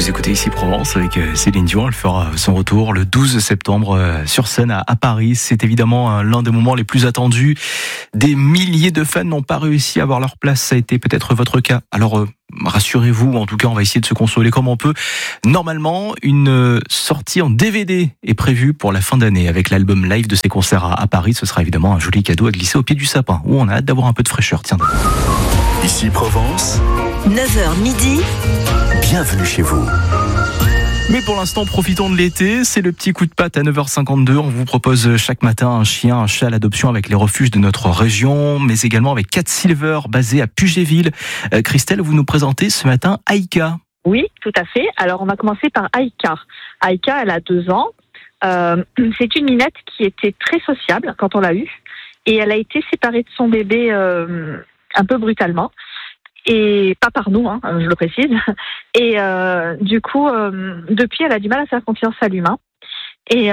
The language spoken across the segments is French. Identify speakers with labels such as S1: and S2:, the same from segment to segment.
S1: Vous écoutez ici Provence avec Céline Dion. Elle fera son retour le 12 septembre sur scène à Paris. C'est évidemment l'un des moments les plus attendus. Des milliers de fans n'ont pas réussi à avoir leur place. Ça a été peut-être votre cas. Alors rassurez-vous, en tout cas on va essayer de se consoler comme on peut. Normalement, une sortie en DVD est prévue pour la fin d'année avec l'album live de ses concerts à Paris. Ce sera évidemment un joli cadeau à glisser au pied du sapin. Où on a hâte d'avoir un peu de fraîcheur. Tiens.
S2: Ici Provence,
S3: 9h midi.
S2: Bienvenue chez vous.
S1: Mais pour l'instant, profitons de l'été. C'est le petit coup de patte à 9h52. On vous propose chaque matin un chien, un chat à l'adoption avec les refuges de notre région, mais également avec Cat Silver, basé à Pugéville. Christelle, vous nous présentez ce matin Aïka.
S4: Oui, tout à fait. Alors, on va commencer par Aïka. Aïka, elle a 2 ans. C'est une minette qui était très sociable quand on l'a eue. Et elle a été séparée de son bébé un peu brutalement. Et pas par nous, je le précise. Et du coup, depuis, elle a du mal à faire confiance à l'humain. Et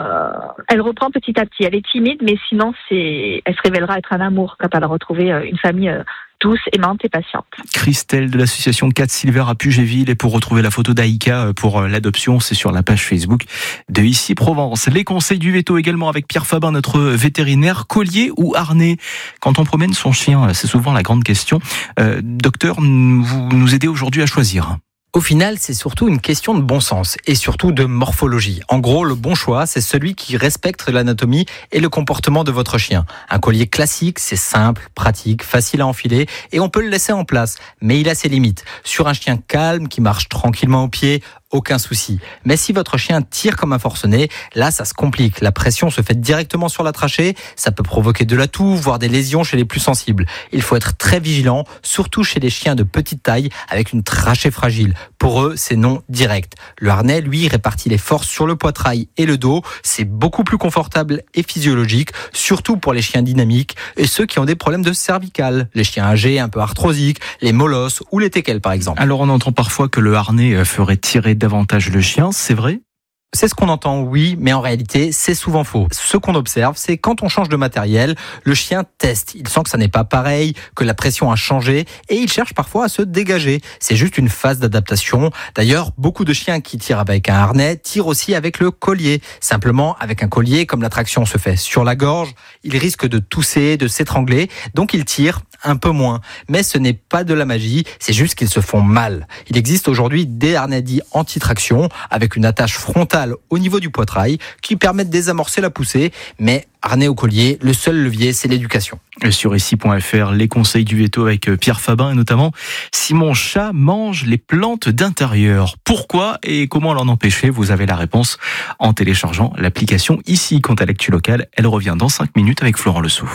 S4: elle reprend petit à petit. Elle est timide, mais sinon, elle se révélera être un amour quand elle a retrouvé une famille douce, aimante et patiente.
S1: Christelle de l'association Cat Silver à Pugéville. Et pour retrouver la photo d'Aïka pour l'adoption, c'est sur la page Facebook de Ici Provence. Les conseils du veto également avec Pierre Fabin, notre vétérinaire. Collier ou harnais quand on promène son chien? C'est souvent la grande question. Docteur, vous nous aidez aujourd'hui à choisir.
S5: Au final, c'est surtout une question de bon sens et surtout de morphologie. En gros, le bon choix, c'est celui qui respecte l'anatomie et le comportement de votre chien. Un collier classique, c'est simple, pratique, facile à enfiler et on peut le laisser en place. Mais il a ses limites. Sur un chien calme qui marche tranquillement au pied, aucun souci. Mais si votre chien tire comme un forcené, là, ça se complique. La pression se fait directement sur la trachée. Ça peut provoquer de la toux, voire des lésions chez les plus sensibles. Il faut être très vigilant, surtout chez les chiens de petite taille avec une trachée fragile. Pour eux, c'est non direct. Le harnais, lui, répartit les forces sur le poitrail et le dos. C'est beaucoup plus confortable et physiologique, surtout pour les chiens dynamiques et ceux qui ont des problèmes de cervicales. Les chiens âgés, un peu arthrosiques, les molosses ou les teckels, par exemple.
S1: Alors, on entend parfois que le harnais ferait tirer davantage le chien, c'est vrai ?
S5: C'est ce qu'on entend, oui, mais en réalité, c'est souvent faux. Ce qu'on observe, c'est quand on change de matériel, le chien teste. Il sent que ça n'est pas pareil, que la pression a changé, et il cherche parfois à se dégager. C'est juste une phase d'adaptation. D'ailleurs, beaucoup de chiens qui tirent avec un harnais tirent aussi avec le collier. Simplement, avec un collier, comme la traction se fait sur la gorge, il risque de tousser, de s'étrangler, donc il tire un peu moins. Mais ce n'est pas de la magie, c'est juste qu'ils se font mal. Il existe aujourd'hui des harnais dits anti-traction, avec une attache frontale au niveau du poitrail qui permettent de désamorcer la poussée, mais harnais au collier, le seul levier, c'est l'éducation.
S1: Sur ici.fr, les conseils du veto avec Pierre Fabin et notamment si mon chat mange les plantes d'intérieur. Pourquoi et comment l'en empêcher? Vous avez la réponse en téléchargeant l'application Ici. Quant à l'actu locale, elle revient dans 5 minutes avec Florent Lessou.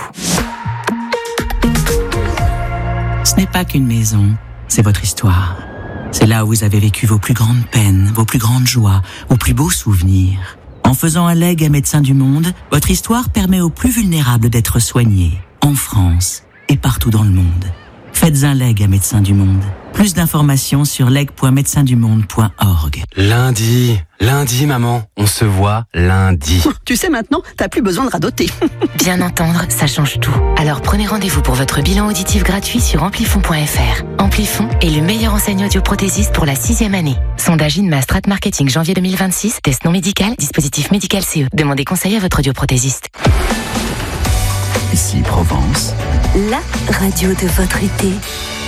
S6: Ce n'est pas qu'une maison, c'est votre histoire. C'est là où vous avez vécu vos plus grandes peines, vos plus grandes joies, vos plus beaux souvenirs. En faisant un legs à Médecins du Monde, votre histoire permet aux plus vulnérables d'être soignés, en France et partout dans le monde. Faites un leg à Médecins du Monde. Plus d'informations sur leg.médecindumonde.org.
S7: Lundi, maman, on se voit lundi.
S3: Tu sais maintenant, t'as plus besoin de radoter.
S8: Bien entendre, ça change tout. Alors prenez rendez-vous pour votre bilan auditif gratuit sur amplifon.fr. Amplifon est le meilleur enseignant audioprothésiste pour la 6e année. Sondage INMA Strat Marketing janvier 2026, test non médical, dispositif médical CE. Demandez conseil à votre audioprothésiste.
S2: Ici Provence,
S3: La radio de votre été.